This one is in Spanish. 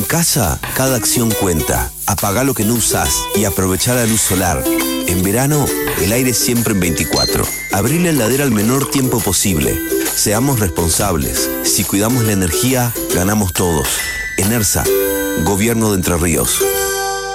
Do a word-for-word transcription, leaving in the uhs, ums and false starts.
casa, cada acción cuenta. Apagá lo que no usás y aprovechá la luz solar. En verano, el aire siempre en veinticuatro. Abrí la heladera al menor tiempo posible. Seamos responsables. Si cuidamos la energía, ganamos todos. ENERSA, Gobierno de Entre Ríos.